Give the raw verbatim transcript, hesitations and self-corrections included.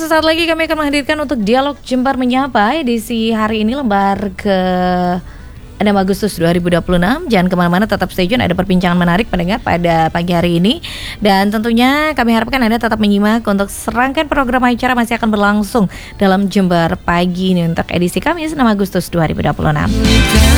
sesaat lagi kami akan menghadirkan untuk Dialog Jember Menyapa edisi hari ini lembar ke enam Agustus dua ribu dua puluh enam. Jangan kemana-mana, tetap stay tune, ada perbincangan menarik pendengar pada pagi hari ini. Dan tentunya kami harapkan Anda tetap menyimak untuk serangkaian program acara masih akan berlangsung dalam Jember Pagi ini untuk edisi Kamis enam Agustus dua ribu dua puluh enam.